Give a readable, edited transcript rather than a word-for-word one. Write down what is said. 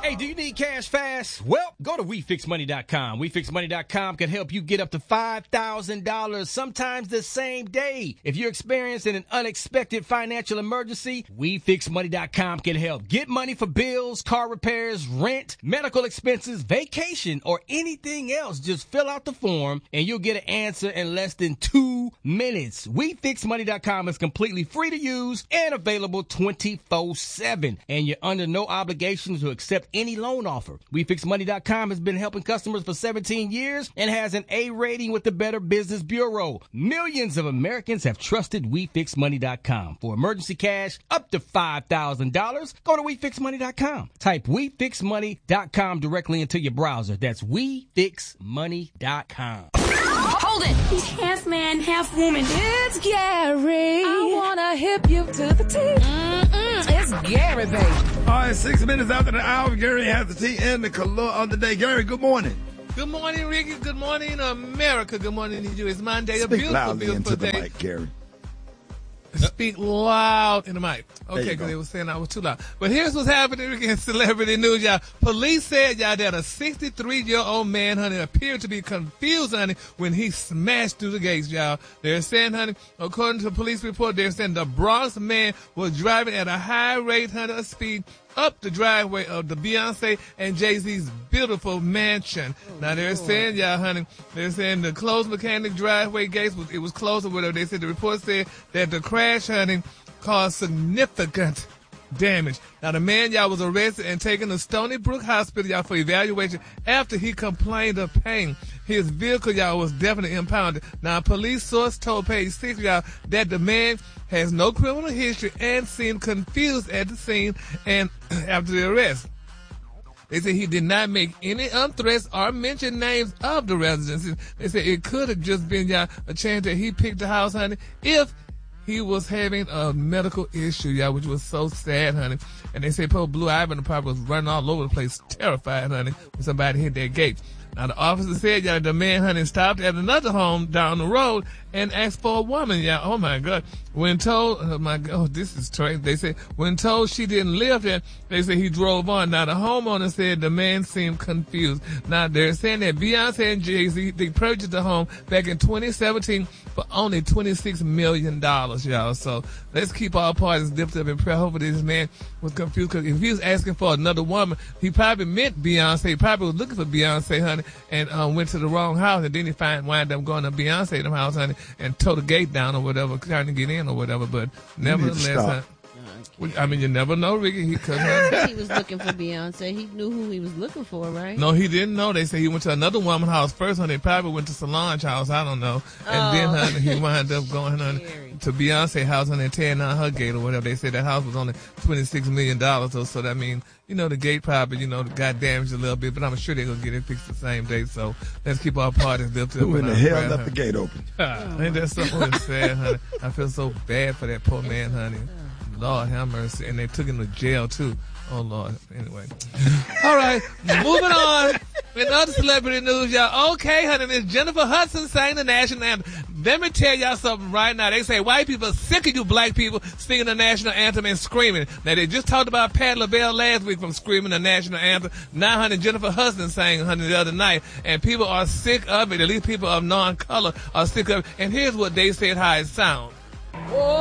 Hey, do you need cash fast? Well, go to WeFixMoney.com. WeFixMoney.com can help you get up to $5,000, sometimes the same day. If you're experiencing an unexpected financial emergency, WeFixMoney.com can help. Get money for bills, car repairs, rent, medical expenses, vacation, or anything else. Just fill out the form and you'll get an answer in less than 2 minutes. WeFixMoney.com is completely free to use and available 24/7. And you're under no obligation to accept any loan offer. WeFixMoney.com has been helping customers for 17 years and has an A rating with the Better Business Bureau. Millions of Americans have trusted WeFixMoney.com. For emergency cash up to $5,000, go to WeFixMoney.com. Type WeFixMoney.com directly into your browser. That's WeFixMoney.com. Hold it! He's half man, half woman. It's Gary. I wanna hip you to the T. It's Gary, baby. All right, 6 minutes after the hour, Gary has the tea and the color of the day. Gary, good morning. Good morning, Ricky. Good morning, America. Good morning to you. It's Monday. Speak loudly into the mic, Gary. Speak loud in the mic. Okay, because they were saying I was too loud. But here's what's happening in celebrity news, y'all. Police said, y'all, that a 63-year-old man, honey, appeared to be confused, honey, when he smashed through the gates, y'all. They're saying, honey, according to a police report, they're saying the Bronx man was driving at a high rate, honey, of speed up the driveway of the Beyonce and Jay-Z's beautiful mansion. Now, they're saying, y'all, honey, they're saying the closed mechanic driveway gates, it was closed or whatever. They said the report said that the crash, honey, caused significant damage. Now, the man, y'all, was arrested and taken to Stony Brook Hospital, y'all, for evaluation after he complained of pain. His vehicle, y'all, was definitely impounded. Now, a police source told Page 6, y'all, that the man has no criminal history and seemed confused at the scene and after the arrest. They said he did not make any threats or mention names of the residents. They said it could have just been, y'all, a chance that he picked the house, honey, if he was having a medical issue, y'all, which was so sad, honey. And they say poor Blue Ivan probably was running all over the place, terrified, honey, when somebody hit that gate. Now, the officer said, y'all, the man, honey, stopped at another home down the road and asked for a woman, y'all. Oh, my God. When told, this is strange. They said, when told she didn't live there, they said he drove on. Now, the homeowner said the man seemed confused. Now, they're saying that Beyonce and Jay-Z, they purchased the home back in 2017 for only $26 million, y'all. So let's keep all parties lifted up in prayer. Hopefully this man was confused, because if he was asking for another woman, he probably meant Beyonce. He probably was looking for Beyonce, honey, and went to the wrong house, and then he wind up going to Beyonce's house, honey, and tow the gate down or whatever, trying to get in or whatever. But nevertheless, I mean, you never know, Ricky. He was looking for Beyonce. He knew who he was looking for, right? No, he didn't know. They say he went to another woman's house first, honey. He probably went to Solange's house. I don't know. And then, honey, he wound up going, honey, to Beyonce's house, honey, and tearing down her gate or whatever. They said that house was only $26 million. So that means, you know, the gate probably, got damaged a little bit, but I'm sure they're going to get it fixed the same day. So let's keep our parties lifted up. Who in the hell left the gate open? Ain't that something sad, honey? I feel so bad for that poor man, honey. Lord have mercy. And they took him to jail, too. Oh, Lord. Anyway. All right. Moving on. In other celebrity news, y'all. Okay, honey, Miss Jennifer Hudson sang the national anthem. Let me tell y'all something right now. They say white people are sick of you black people singing the national anthem and screaming. Now, they just talked about Pat LaBelle last week from screaming the national anthem. Now, honey, Jennifer Hudson sang, honey, the other night. And people are sick of it. At least people of non-color are sick of it. And here's what they said how it sounds.